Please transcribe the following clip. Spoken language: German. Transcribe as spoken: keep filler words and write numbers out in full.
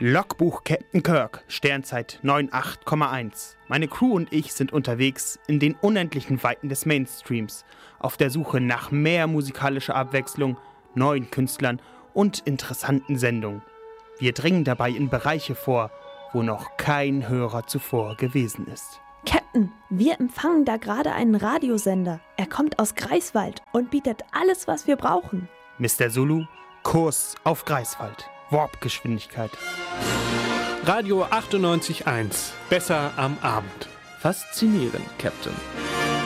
Logbuch Captain Kirk, Sternzeit acht Komma eins. Meine Crew und ich sind unterwegs in den unendlichen Weiten des Mainstreams, auf der Suche nach mehr musikalischer Abwechslung, neuen Künstlern und interessanten Sendungen. Wir dringen dabei in Bereiche vor, wo noch kein Hörer zuvor gewesen ist. Captain, wir empfangen da gerade einen Radiosender. Er kommt aus Greifswald und bietet alles, was wir brauchen. Mister Zulu, Kurs auf Greifswald. Warpgeschwindigkeit. Radio achtundneunzig Komma eins. Besser am Abend. Faszinierend, Captain.